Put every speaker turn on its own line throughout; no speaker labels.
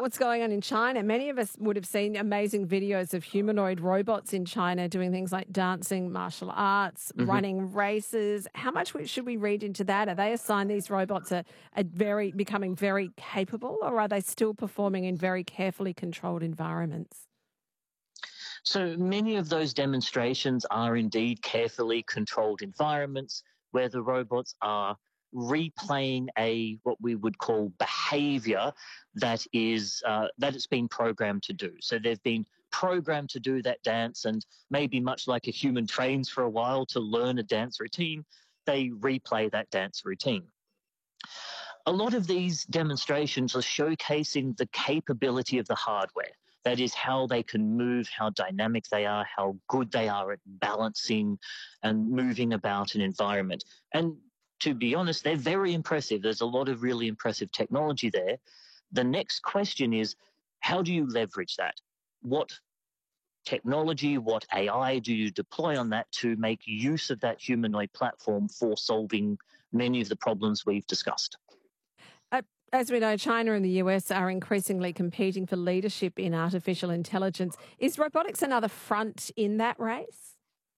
what's going on in China. Many of us would have seen amazing videos of humanoid robots in China doing things like dancing, martial arts,
hmm
running races. How much should we read into that? Are they a sign these robots are becoming very capable, or are they still performing in very carefully controlled environments?
So many of those demonstrations are indeed carefully controlled environments where the robots are replaying a what we would call behavior that it's been programmed to do. So they've been programmed to do that dance, and maybe much like a human trains for a while to learn a dance routine, they replay that dance routine. A lot of these demonstrations are showcasing the capability of the hardware. That is, how they can move, how dynamic they are, how good they are at balancing and moving about an environment. And to be honest, they're very impressive. There's a lot of really impressive technology there. The next question is, how do you leverage that? What technology, what AI do you deploy on that to make use of that humanoid platform for solving many of the problems we've discussed?
Uh, as we know, China and the US are increasingly competing for leadership in artificial intelligence. Is robotics another front in that race?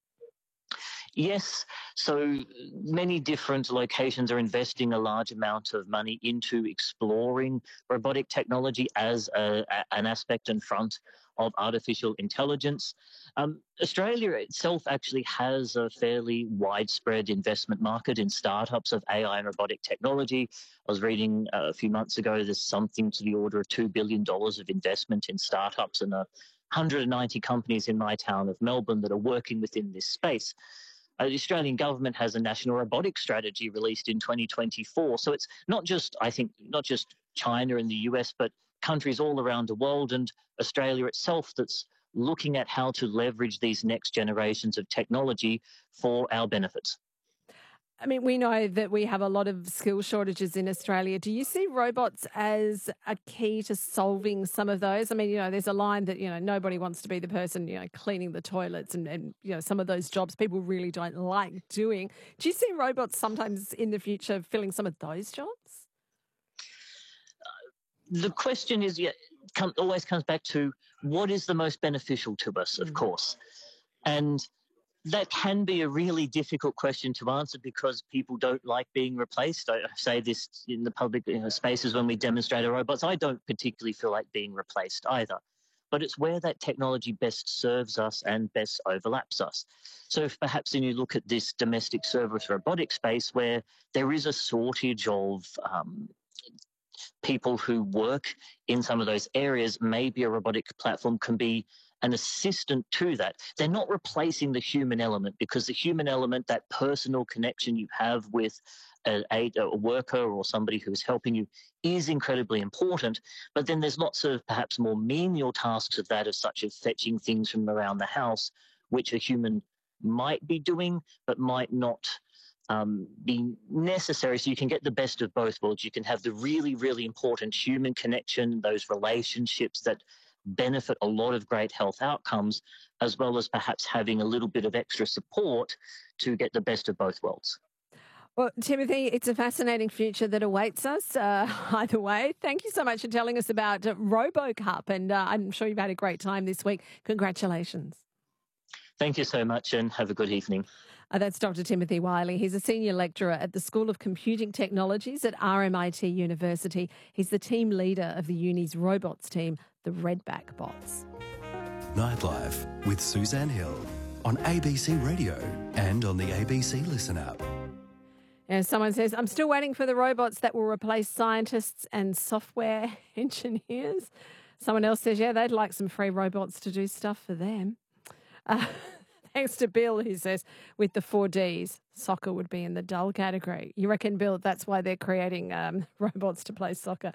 Yes, so many different locations are investing a large amount of money into exploring robotic technology as an aspect and front of artificial intelligence. Australia itself actually has a fairly widespread investment market in startups of AI and robotic technology. I was reading a few months ago there's something to the order of $2 billion of investment in startups and 190 companies in my town of Melbourne that are working within this space. The Australian government has a national robotics strategy released in 2024. So it's not just, I think, not just China and the US, but countries all around the world and Australia itself that's looking at how to leverage these next generations of technology for our benefits.
I mean, we know that we have a lot of skill shortages in Australia. Do you see robots as a key to solving some of those? I mean, there's a line that, nobody wants to be the person, cleaning the toilets and some of those jobs people really don't like doing. Do you see robots sometimes in the future filling some of those jobs?
The question is, yeah, always comes back to what is the most beneficial to us, of
Mm.
course. And that can be a really difficult question to answer because people don't like being replaced. I say this in the public spaces when we demonstrate our robots. I don't particularly feel like being replaced either. But it's where that technology best serves us and best overlaps us. So if perhaps then you look at this domestic service robotic space where there is a shortage of people who work in some of those areas, maybe a robotic platform can be an assistant to that. They're not replacing the human element because the human element, that personal connection you have with a worker or somebody who is helping you, is incredibly important. But then there's lots of perhaps more menial tasks of that, of such as fetching things from around the house, which a human might be doing, but might not be necessary. So you can get the best of both worlds. You can have the really, really important human connection, those relationships that benefit a lot of great health outcomes, as well as perhaps having a little bit of extra support to get the best of both worlds.
Well, Timothy, it's a fascinating future that awaits us either way. Thank you so much for telling us about RoboCup, and I'm sure you've had a great time this week. Congratulations.
Thank you so much and have a good evening.
That's Dr. Timothy Wiley. He's a senior lecturer at the School of Computing Technologies at RMIT University. He's the team leader of the uni's robots team, the Redback Bots.
Nightlife with Suzanne Hill on ABC Radio and on the ABC Listen app.
And someone says, I'm still waiting for the robots that will replace scientists and software engineers. Someone else says, yeah, they'd like some free robots to do stuff for them. Uh, Thanks to Bill, who says, with the 4Ds, soccer would be in the dull category. You reckon, Bill, that's why they're creating robots to play soccer?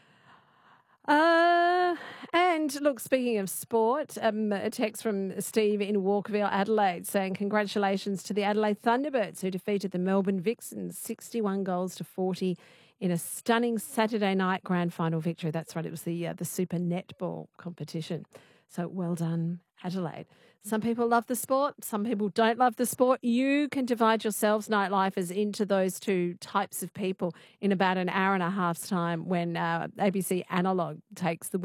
And look, speaking of sport, a text from Steve in Walkerville, Adelaide, saying congratulations to the Adelaide Thunderbirds who defeated the Melbourne Vixens 61 goals to 40 in a stunning Saturday night grand final victory. That's right, it was the Super Netball competition. So well done, Adelaide. Some people love the sport, some people don't love the sport. You can divide yourselves, nightlifers, into those two types of people in about an hour and a half's time when ABC Analog takes the